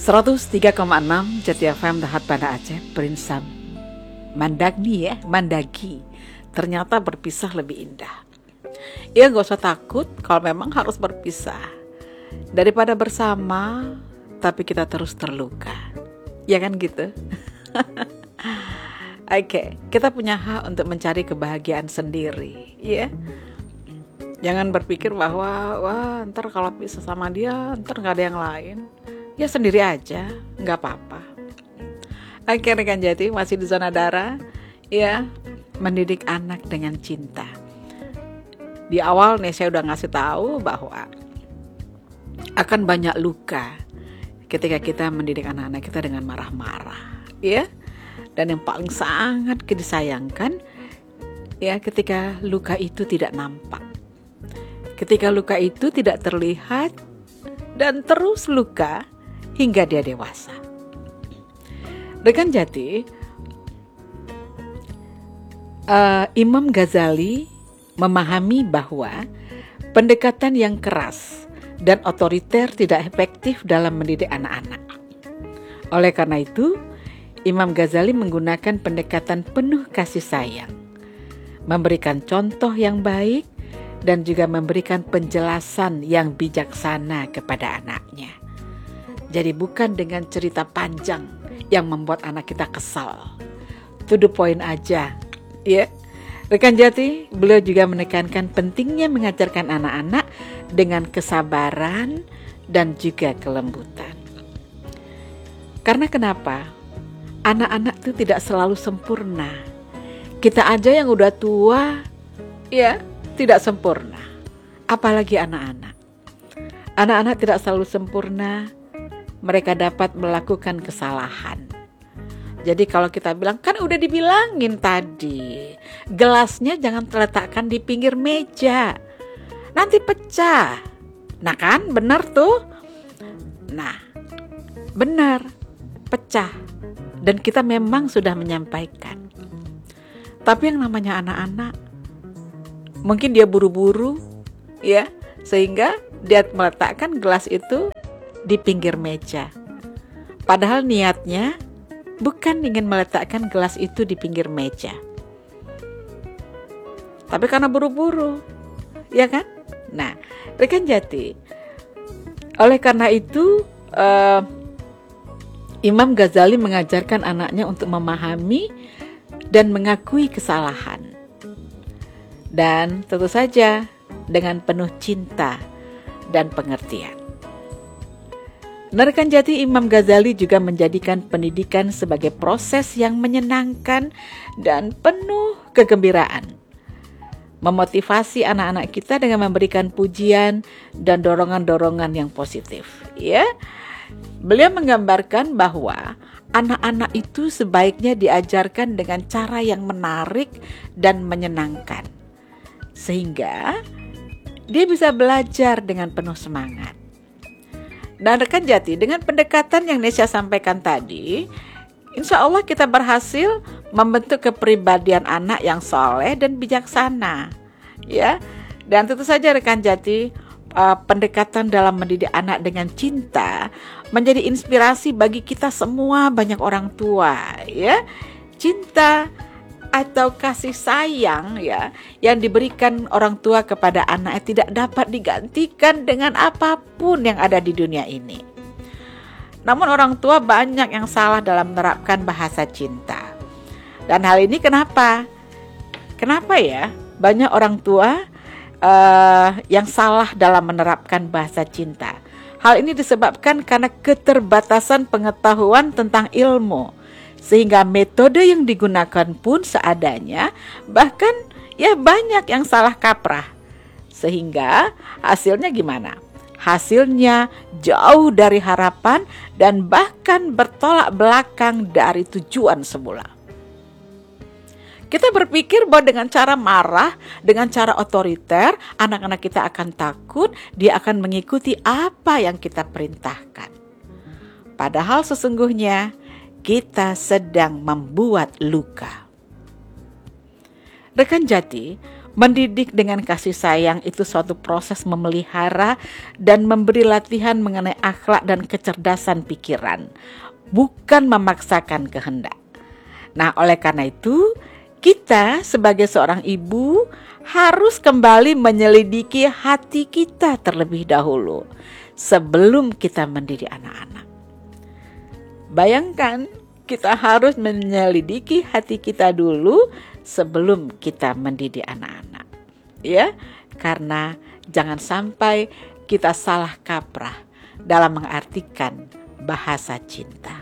103,6 Jati FM Dahat Banda Aceh Prinsam Mandagi ternyata berpisah lebih indah. Ya gak usah takut kalau memang harus berpisah, daripada bersama tapi kita terus terluka. Ya kan gitu. Oke, kita punya hak untuk mencari kebahagiaan sendiri, ya. Jangan berpikir bahwa ntar kalau pisah sama dia ntar gak ada yang lain. Ya sendiri aja, gak apa-apa. Oke rekan Jati, masih di zona darah, ya, mendidik anak dengan cinta. Di awal nih saya udah ngasih tahu bahwa akan banyak luka ketika kita mendidik anak-anak kita dengan marah-marah, ya. Dan yang paling sangat disayangkan, ya, ketika luka itu tidak nampak, ketika luka itu tidak terlihat dan terus luka hingga dia dewasa. Rekan Jati, Imam Ghazali memahami bahwa pendekatan yang keras dan otoriter tidak efektif dalam mendidik anak-anak. Oleh karena itu, Imam Ghazali menggunakan pendekatan penuh kasih sayang, memberikan contoh yang baik, dan juga memberikan penjelasan yang bijaksana kepada anaknya. Jadi bukan dengan cerita panjang yang membuat anak kita kesal. To the point aja, ya. Rekan Jati, beliau juga menekankan pentingnya mengajarkan anak-anak dengan kesabaran dan juga kelembutan. Karena kenapa? Anak-anak itu tidak selalu sempurna. Kita aja yang udah tua, ya, tidak sempurna. Apalagi anak-anak. Anak-anak tidak selalu sempurna. Mereka dapat melakukan kesalahan. Jadi kalau kita bilang, kan udah dibilangin tadi, gelasnya jangan terletakkan di pinggir meja, nanti pecah. Nah kan, benar tuh. Nah, benar, pecah. Dan kita memang sudah menyampaikan. Tapi yang namanya anak-anak, mungkin dia buru-buru, ya, sehingga dia meletakkan gelas itu di pinggir meja. Padahal niatnya bukan ingin meletakkan gelas itu di pinggir meja, tapi karena buru-buru, ya kan? Nah, rekan Jati, oleh karena itu Imam Ghazali mengajarkan anaknya untuk memahami dan mengakui kesalahan, dan tentu saja dengan penuh cinta dan pengertian. Rekan Jati, Imam Ghazali juga menjadikan pendidikan sebagai proses yang menyenangkan dan penuh kegembiraan. Memotivasi anak-anak kita dengan memberikan pujian dan dorongan-dorongan yang positif, ya. Beliau menggambarkan bahwa anak-anak itu sebaiknya diajarkan dengan cara yang menarik dan menyenangkan, sehingga dia bisa belajar dengan penuh semangat. Dan rekan Jati, dengan pendekatan yang Nesya sampaikan tadi, insya Allah kita berhasil membentuk kepribadian anak yang soleh dan bijaksana, ya. Dan tentu saja rekan Jati, pendekatan dalam mendidik anak dengan cinta menjadi inspirasi bagi kita semua, banyak orang tua, ya. Cinta atau kasih sayang, ya, yang diberikan orang tua kepada anak tidak dapat digantikan dengan apapun yang ada di dunia ini. Namun orang tua banyak yang salah dalam menerapkan bahasa cinta. Dan hal ini kenapa? Kenapa ya? Banyak orang tua yang salah dalam menerapkan bahasa cinta. Hal ini disebabkan karena keterbatasan pengetahuan tentang ilmu, sehingga metode yang digunakan pun seadanya, bahkan ya banyak yang salah kaprah. Sehingga hasilnya gimana? Hasilnya jauh dari harapan dan bahkan bertolak belakang dari tujuan semula. Kita berpikir bahwa dengan cara marah, dengan cara otoriter, anak-anak kita akan takut, dia akan mengikuti apa yang kita perintahkan. Padahal sesungguhnya kita sedang membuat luka. Rekan Jati, Mendidik dengan kasih sayang itu suatu proses memelihara dan memberi latihan mengenai akhlak dan kecerdasan pikiran, bukan memaksakan kehendak. Nah, oleh karena itu, kita sebagai seorang ibu harus kembali menyelidiki hati kita terlebih dahulu sebelum kita mendidik anak-anak. Bayangkan, kita harus menyelidiki hati kita dulu sebelum kita mendidik anak-anak. Ya, karena jangan sampai kita salah kaprah dalam mengartikan bahasa cinta.